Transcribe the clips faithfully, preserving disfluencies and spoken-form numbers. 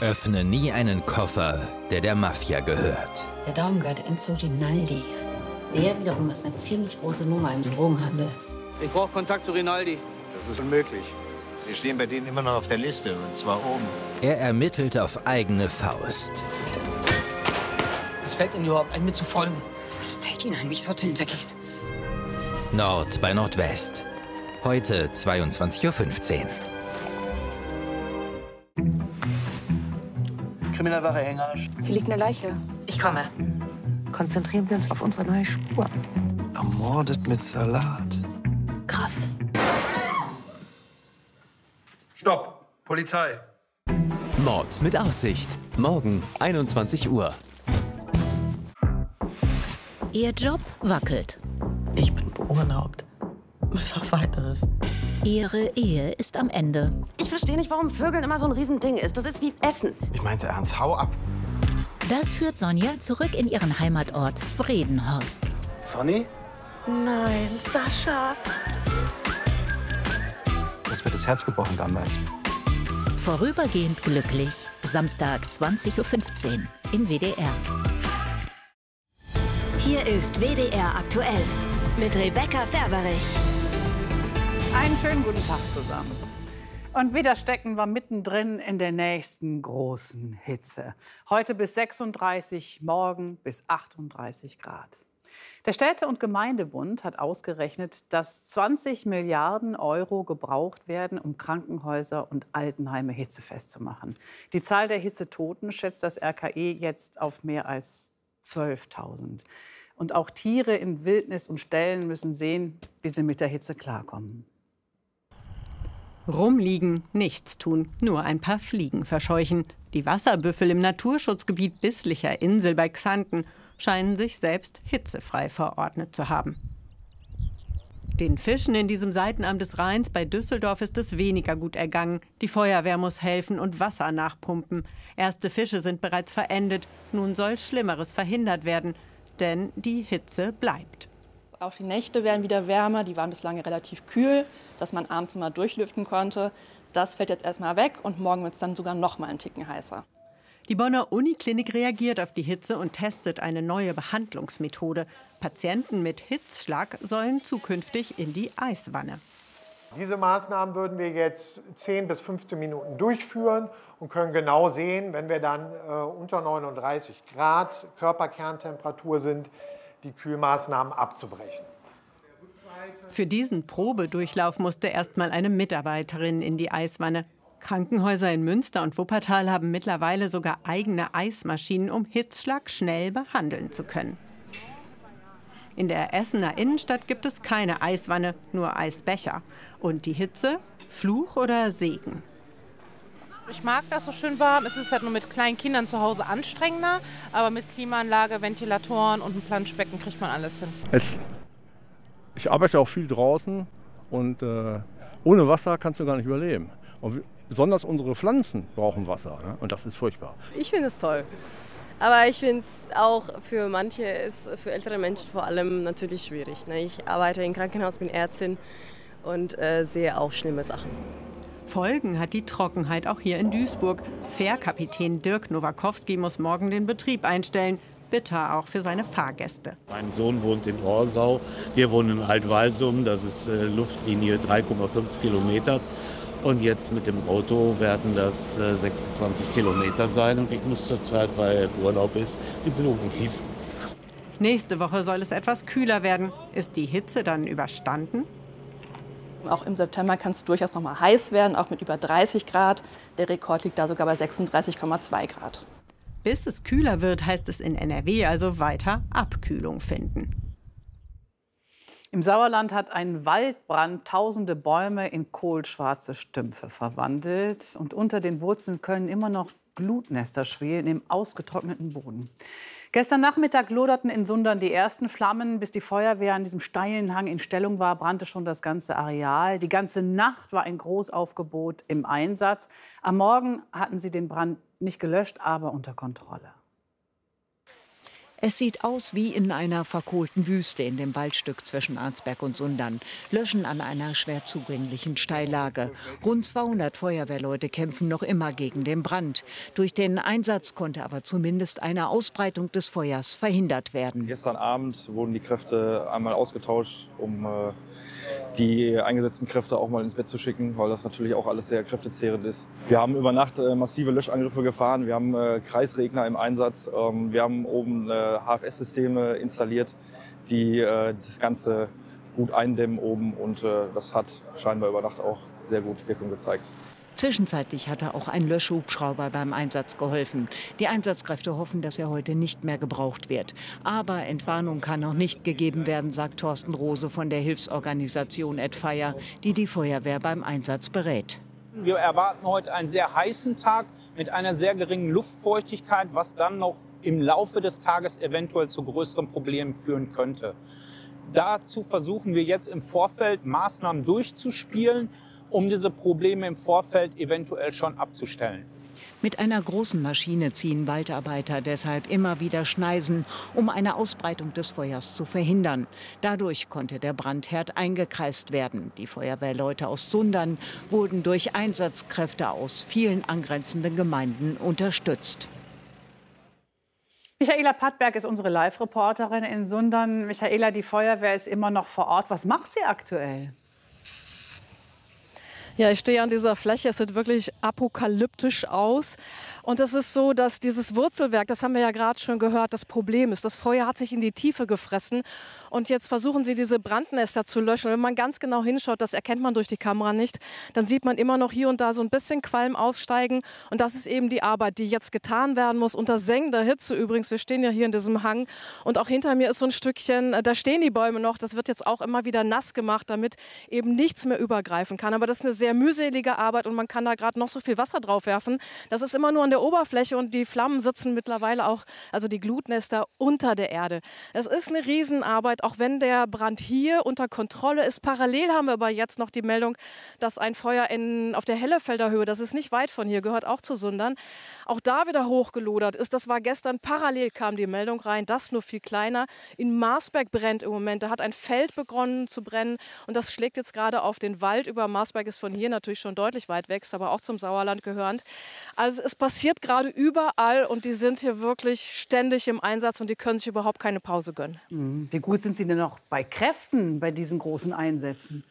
Öffne nie einen Koffer, der der Mafia gehört. Der Daumgart entzog den Naldi. Der wiederum ist eine ziemlich große Nummer im Drogenhandel. Ich brauche Kontakt zu Rinaldi. Das ist unmöglich. Sie stehen bei denen immer noch auf der Liste, und zwar oben. Er ermittelt auf eigene Faust. Es fällt Ihnen überhaupt ein, mir zu folgen? Was fällt Ihnen an, mich so zu hintergehen? Nord bei Nordwest. Heute zweiundzwanzig Uhr fünfzehn. Kriminalwache Hänger. Hier liegt eine Leiche. Ich komme. Konzentrieren wir uns auf unsere neue Spur. Ermordet mit Salat. Krass. Stopp! Polizei! Mord mit Aussicht. Morgen einundzwanzig Uhr. Ihr Job wackelt. Ich bin beurlaubt. Bis auf Weiteres. Ihre Ehe ist am Ende. Ich verstehe nicht, warum Vögeln immer so ein Riesending ist. Das ist wie Essen. Ich meinte ernst, hau ab! Das führt Sonja zurück in ihren Heimatort Vredenhorst. Sonny? Nein, Sascha. Das wird das Herz gebrochen damals. Vorübergehend glücklich. Samstag zwanzig Uhr fünfzehn im W D R. Hier ist W D R aktuell mit Rebecca Ferberich. Einen schönen guten Tag zusammen. Und wieder stecken wir mittendrin in der nächsten großen Hitze. Heute bis sechsunddreißig, morgen bis achtunddreißig Grad. Der Städte- und Gemeindebund hat ausgerechnet, dass zwanzig Milliarden Euro gebraucht werden, um Krankenhäuser und Altenheime hitzefest zu machen. Die Zahl der Hitzetoten schätzt das R K I jetzt auf mehr als zwölftausend. Und auch Tiere in Wildnis und Ställen müssen sehen, wie sie mit der Hitze klarkommen. Rumliegen, nichts tun, nur ein paar Fliegen verscheuchen. Die Wasserbüffel im Naturschutzgebiet Bisslicher Insel bei Xanten scheinen sich selbst hitzefrei verordnet zu haben. Den Fischen in diesem Seitenarm des Rheins bei Düsseldorf ist es weniger gut ergangen. Die Feuerwehr muss helfen und Wasser nachpumpen. Erste Fische sind bereits verendet. Nun soll Schlimmeres verhindert werden, denn die Hitze bleibt. Auch die Nächte werden wieder wärmer, die waren bislang relativ kühl, dass man abends mal durchlüften konnte. Das fällt jetzt erstmal weg und morgen wird es dann sogar noch mal einen Ticken heißer. Die Bonner Uniklinik reagiert auf die Hitze und testet eine neue Behandlungsmethode. Patienten mit Hitzschlag sollen zukünftig in die Eiswanne. Diese Maßnahmen würden wir jetzt zehn bis fünfzehn Minuten durchführen und können genau sehen, wenn wir dann äh, unter neununddreißig Grad Körperkerntemperatur sind, die Kühlmaßnahmen abzubrechen. Für diesen Probedurchlauf musste erst mal eine Mitarbeiterin in die Eiswanne. Krankenhäuser in Münster und Wuppertal haben mittlerweile sogar eigene Eismaschinen, um Hitzschlag schnell behandeln zu können. In der Essener Innenstadt gibt es keine Eiswanne, nur Eisbecher. Und die Hitze, Fluch oder Segen? Ich mag das so schön warm. Es ist halt nur mit kleinen Kindern zu Hause anstrengender. Aber mit Klimaanlage, Ventilatoren und einem Planschbecken kriegt man alles hin. Es, ich arbeite auch viel draußen und äh, ohne Wasser kannst du gar nicht überleben. Und besonders unsere Pflanzen brauchen Wasser, ne? Und das ist furchtbar. Ich finde es toll. Aber ich finde es auch für manche, ist für ältere Menschen vor allem natürlich schwierig. Ne? Ich arbeite im Krankenhaus, bin Ärztin und äh, sehe auch schlimme Sachen. Folgen hat die Trockenheit auch hier in Duisburg. Fährkapitän Dirk Nowakowski muss morgen den Betrieb einstellen. Bitter auch für seine Fahrgäste. Mein Sohn wohnt in Orsau, wir wohnen in Altwalsum, das ist äh, Luftlinie drei Komma fünf Kilometer. Und jetzt mit dem Auto werden das äh, sechsundzwanzig Kilometer sein. Und ich muss zurzeit, weil Urlaub ist, die Blumen gießen. Nächste Woche soll es etwas kühler werden. Ist die Hitze dann überstanden? Auch im September kann es durchaus noch mal heiß werden, auch mit über dreißig Grad. Der Rekord liegt da sogar bei sechsunddreißig Komma zwei Grad. Bis es kühler wird, heißt es in N R W also weiter Abkühlung finden. Im Sauerland hat ein Waldbrand tausende Bäume in kohlschwarze Stümpfe verwandelt. Und unter den Wurzeln können immer noch Glutnester schwelen im ausgetrockneten Boden. Gestern Nachmittag loderten in Sundern die ersten Flammen. Bis die Feuerwehr an diesem steilen Hang in Stellung war, brannte schon das ganze Areal. Die ganze Nacht war ein Großaufgebot im Einsatz. Am Morgen hatten sie den Brand nicht gelöscht, aber unter Kontrolle. Es sieht aus wie in einer verkohlten Wüste in dem Waldstück zwischen Arnsberg und Sundern. Löschen an einer schwer zugänglichen Steillage. Rund zweihundert Feuerwehrleute kämpfen noch immer gegen den Brand. Durch den Einsatz konnte aber zumindest eine Ausbreitung des Feuers verhindert werden. Gestern Abend wurden die Kräfte einmal ausgetauscht, um äh, die eingesetzten Kräfte auch mal ins Bett zu schicken, weil das natürlich auch alles sehr kräftezehrend ist. Wir haben über Nacht äh, massive Löschangriffe gefahren, wir haben äh, Kreisregner im Einsatz, ähm, wir haben oben äh, H F S-Systeme installiert, die äh, das Ganze gut eindämmen oben, und äh, das hat scheinbar über Nacht auch sehr gut Wirkung gezeigt. Zwischenzeitlich hatte auch ein Löschhubschrauber beim Einsatz geholfen. Die Einsatzkräfte hoffen, dass er heute nicht mehr gebraucht wird. Aber Entwarnung kann noch nicht gegeben werden, sagt Thorsten Rose von der Hilfsorganisation AdFire, die die Feuerwehr beim Einsatz berät. Wir erwarten heute einen sehr heißen Tag mit einer sehr geringen Luftfeuchtigkeit, was dann noch im Laufe des Tages eventuell zu größeren Problemen führen könnte. Dazu versuchen wir jetzt im Vorfeld Maßnahmen durchzuspielen, um diese Probleme im Vorfeld eventuell schon abzustellen. Mit einer großen Maschine ziehen Waldarbeiter deshalb immer wieder Schneisen, um eine Ausbreitung des Feuers zu verhindern. Dadurch konnte der Brandherd eingekreist werden. Die Feuerwehrleute aus Sundern wurden durch Einsatzkräfte aus vielen angrenzenden Gemeinden unterstützt. Michaela Pattberg ist unsere Live-Reporterin in Sundern. Michaela, die Feuerwehr ist immer noch vor Ort. Was macht sie aktuell? Ja, ich stehe an dieser Fläche. Es sieht wirklich apokalyptisch aus. Und es ist so, dass dieses Wurzelwerk, das haben wir ja gerade schon gehört, das Problem ist. Das Feuer hat sich in die Tiefe gefressen. Und jetzt versuchen sie, diese Brandnester zu löschen. Wenn man ganz genau hinschaut, das erkennt man durch die Kamera nicht, dann sieht man immer noch hier und da so ein bisschen Qualm aussteigen. Und das ist eben die Arbeit, die jetzt getan werden muss. Unter sengender Hitze übrigens. Wir stehen ja hier in diesem Hang. Und auch hinter mir ist so ein Stückchen, da stehen die Bäume noch. Das wird jetzt auch immer wieder nass gemacht, damit eben nichts mehr übergreifen kann. Aber das ist eine sehr mühselige Arbeit und man kann da gerade noch so viel Wasser drauf werfen. Das ist immer nur an der Oberfläche und die Flammen sitzen mittlerweile auch, also die Glutnester, unter der Erde. Es ist eine Riesenarbeit, auch wenn der Brand hier unter Kontrolle ist. Parallel haben wir aber jetzt noch die Meldung, dass ein Feuer in, auf der Hellefelder Höhe, das ist nicht weit von hier, gehört auch zu Sundern, auch da wieder hochgelodert ist. Das war gestern, parallel kam die Meldung rein, das nur viel kleiner. In Marsberg brennt im Moment, da hat ein Feld begonnen zu brennen und das schlägt jetzt gerade auf den Wald über. Marsberg ist von hier natürlich schon deutlich weit weg, aber auch zum Sauerland gehörend. Also es passiert gerade überall und die sind hier wirklich ständig im Einsatz und die können sich überhaupt keine Pause gönnen. Wie gut sind Sie denn noch bei Kräften bei diesen großen Einsätzen?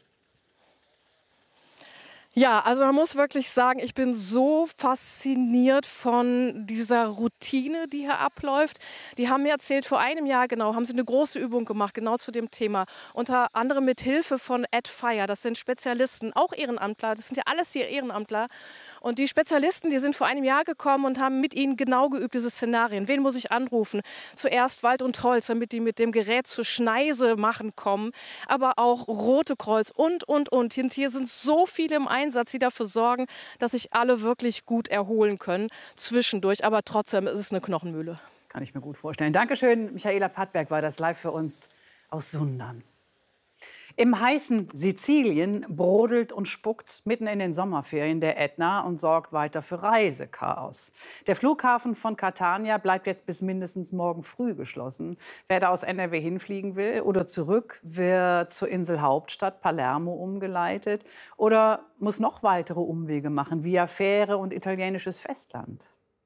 Ja, also man muss wirklich sagen, ich bin so fasziniert von dieser Routine, die hier abläuft. Die haben mir erzählt, vor einem Jahr genau, haben sie eine große Übung gemacht, genau zu dem Thema. Unter anderem mit Hilfe von AdFire, das sind Spezialisten, auch Ehrenamtler, das sind ja alles hier Ehrenamtler. Und die Spezialisten, die sind vor einem Jahr gekommen und haben mit ihnen genau geübt, diese Szenarien. Wen muss ich anrufen? Zuerst Wald und Holz, damit die mit dem Gerät zur Schneise machen kommen. Aber auch Rote Kreuz und, und, und. Und hier sind so viele im Einsatz, die dafür sorgen, dass sich alle wirklich gut erholen können zwischendurch. Aber trotzdem ist es eine Knochenmühle. Kann ich mir gut vorstellen. Dankeschön, Michaela Pattberg war das live für uns aus Sundern. Im heißen Sizilien brodelt und spuckt mitten in den Sommerferien der Ätna und sorgt weiter für Reisechaos. Der Flughafen von Catania bleibt jetzt bis mindestens morgen früh geschlossen. Wer da aus N R W hinfliegen will oder zurück, wird zur Inselhauptstadt Palermo umgeleitet oder muss noch weitere Umwege machen via Fähre und italienisches Festland.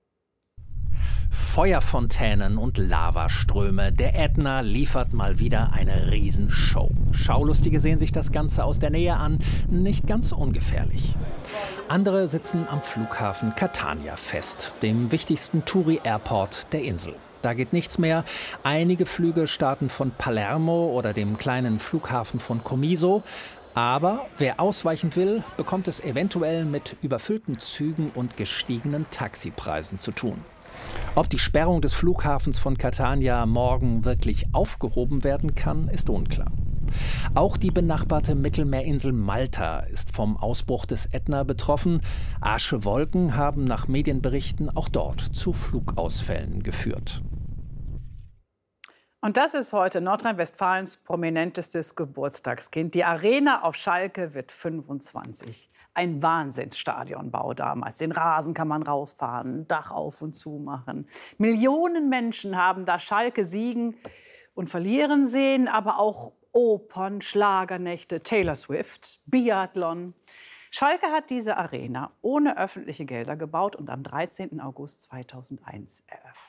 Feuerfontänen und Lavaströme. Der Ätna liefert mal wieder eine Riesenshow. Schaulustige sehen sich das Ganze aus der Nähe an. Nicht ganz ungefährlich. Andere sitzen am Flughafen Catania fest, dem wichtigsten Touri-Airport der Insel. Da geht nichts mehr. Einige Flüge starten von Palermo oder dem kleinen Flughafen von Comiso. Aber wer ausweichen will, bekommt es eventuell mit überfüllten Zügen und gestiegenen Taxipreisen zu tun. Ob die Sperrung des Flughafens von Catania morgen wirklich aufgehoben werden kann, ist unklar. Auch die benachbarte Mittelmeerinsel Malta ist vom Ausbruch des Ätna betroffen. Aschewolken haben nach Medienberichten auch dort zu Flugausfällen geführt. Und das ist heute Nordrhein-Westfalens prominentestes Geburtstagskind. Die Arena auf Schalke wird fünfundzwanzig. Ein Wahnsinnsstadionbau damals. Den Rasen kann man rausfahren, Dach auf und zu machen. Millionen Menschen haben da Schalke siegen und verlieren sehen, aber auch Opern, Schlagernächte, Taylor Swift, Biathlon. Schalke hat diese Arena ohne öffentliche Gelder gebaut und am dreizehnten August zweitausendeins eröffnet.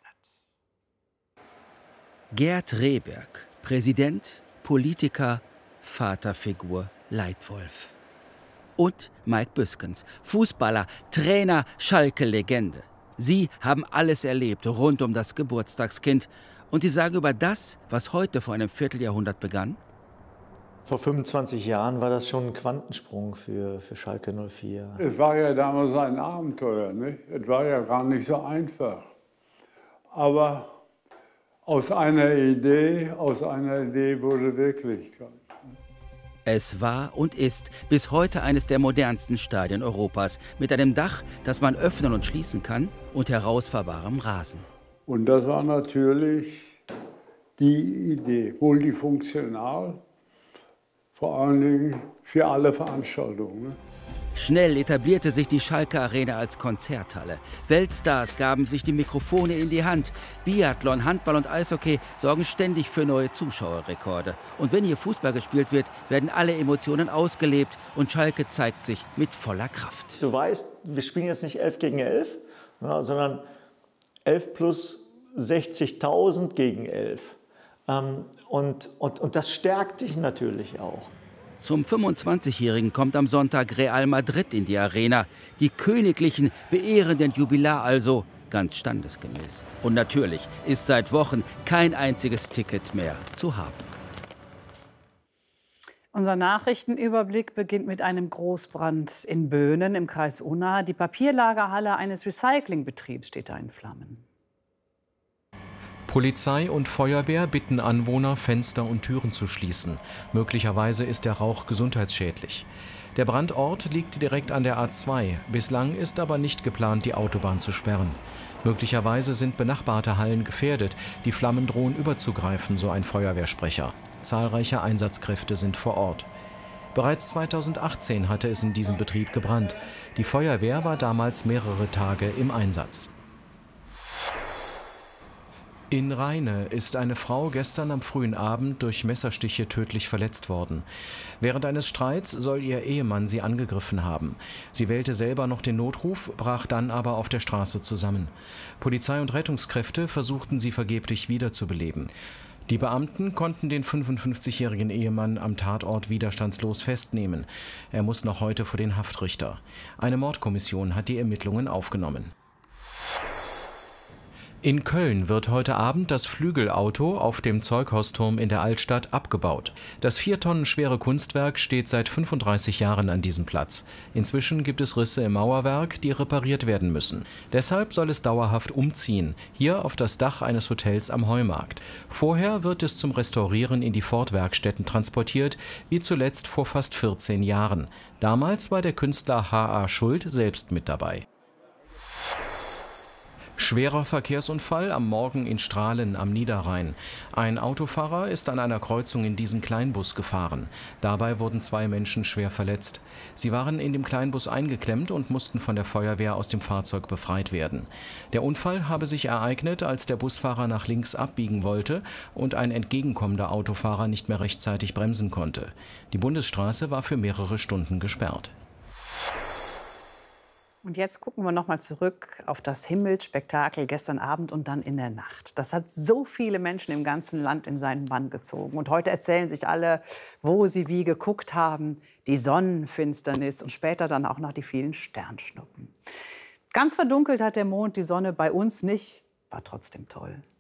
Gerd Rehberg, Präsident, Politiker, Vaterfigur, Leitwolf. Und Mike Büskens, Fußballer, Trainer, Schalke-Legende. Sie haben alles erlebt rund um das Geburtstagskind. Und sie sagen über das, was heute vor einem Vierteljahrhundert begann: Vor fünfundzwanzig Jahren war das schon ein Quantensprung für, für Schalke null vier. Es war ja damals ein Abenteuer, nicht? Es war ja gar nicht so einfach. Aber aus einer Idee, aus einer Idee wurde Wirklichkeit. Es war und ist bis heute eines der modernsten Stadien Europas, mit einem Dach, das man öffnen und schließen kann, und herausfahrbarem Rasen. Und das war natürlich die Idee, multifunktional, vor allen Dingen für alle Veranstaltungen. Ne? Schnell etablierte sich die Schalke Arena als Konzerthalle. Weltstars gaben sich die Mikrofone in die Hand. Biathlon, Handball und Eishockey sorgen ständig für neue Zuschauerrekorde. Und wenn hier Fußball gespielt wird, werden alle Emotionen ausgelebt und Schalke zeigt sich mit voller Kraft. Du weißt, wir spielen jetzt nicht elf gegen elf, ja, sondern elf plus sechzigtausend gegen elf. Ähm, und, und, und das stärkt dich natürlich auch. Zum fünfundzwanzigjährigen kommt am Sonntag Real Madrid in die Arena. Die Königlichen beehren den Jubilar also ganz standesgemäß. Und natürlich ist seit Wochen kein einziges Ticket mehr zu haben. Unser Nachrichtenüberblick beginnt mit einem Großbrand in Böhnen im Kreis Unna. Die Papierlagerhalle eines Recyclingbetriebs steht da in Flammen. Polizei und Feuerwehr bitten Anwohner, Fenster und Türen zu schließen. Möglicherweise ist der Rauch gesundheitsschädlich. Der Brandort liegt direkt an der A zwei. Bislang ist aber nicht geplant, die Autobahn zu sperren. Möglicherweise sind benachbarte Hallen gefährdet. Die Flammen drohen überzugreifen, so ein Feuerwehrsprecher. Zahlreiche Einsatzkräfte sind vor Ort. Bereits zweitausendachtzehn hatte es in diesem Betrieb gebrannt. Die Feuerwehr war damals mehrere Tage im Einsatz. In Rheine ist eine Frau gestern am frühen Abend durch Messerstiche tödlich verletzt worden. Während eines Streits soll ihr Ehemann sie angegriffen haben. Sie wählte selber noch den Notruf, brach dann aber auf der Straße zusammen. Polizei und Rettungskräfte versuchten sie vergeblich wiederzubeleben. Die Beamten konnten den fünfundfünfzigjährigen Ehemann am Tatort widerstandslos festnehmen. Er muss noch heute vor den Haftrichter. Eine Mordkommission hat die Ermittlungen aufgenommen. In Köln wird heute Abend das Flügelauto auf dem Zeughausturm in der Altstadt abgebaut. Das vier Tonnen schwere Kunstwerk steht seit fünfunddreißig Jahren an diesem Platz. Inzwischen gibt es Risse im Mauerwerk, die repariert werden müssen. Deshalb soll es dauerhaft umziehen, hier auf das Dach eines Hotels am Heumarkt. Vorher wird es zum Restaurieren in die Ford-Werkstätten transportiert, wie zuletzt vor fast vierzehn Jahren. Damals war der Künstler H A Schuld selbst mit dabei. Schwerer Verkehrsunfall am Morgen in Strahlen am Niederrhein. Ein Autofahrer ist an einer Kreuzung in diesen Kleinbus gefahren. Dabei wurden zwei Menschen schwer verletzt. Sie waren in dem Kleinbus eingeklemmt und mussten von der Feuerwehr aus dem Fahrzeug befreit werden. Der Unfall habe sich ereignet, als der Busfahrer nach links abbiegen wollte und ein entgegenkommender Autofahrer nicht mehr rechtzeitig bremsen konnte. Die Bundesstraße war für mehrere Stunden gesperrt. Und jetzt gucken wir noch mal zurück auf das Himmelsspektakel gestern Abend und dann in der Nacht. Das hat so viele Menschen im ganzen Land in seinen Bann gezogen. Und heute erzählen sich alle, wo sie wie geguckt haben. Die Sonnenfinsternis und später dann auch noch die vielen Sternschnuppen. Ganz verdunkelt hat der Mond die Sonne bei uns nicht, war trotzdem toll.